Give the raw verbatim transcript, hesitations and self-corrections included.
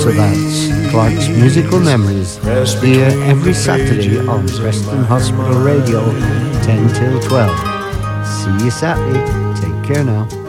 So that's Clark's Musical Memories, here every Saturday on Preston Hospital Radio, ten till twelve. See you Saturday. Take care now.